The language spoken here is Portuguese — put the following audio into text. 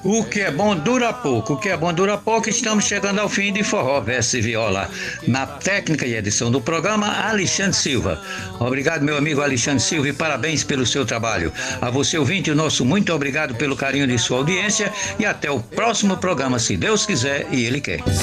O que é bom dura pouco, o que é bom dura pouco. Estamos chegando ao fim de Forró, Verso e Viola. Na técnica e edição do programa, Alexandre Silva. Obrigado, meu amigo Alexandre Silva, e parabéns pelo seu trabalho. A você, ouvinte, o nosso muito obrigado pelo carinho de sua audiência e até o próximo programa, se Deus quiser e Ele quer.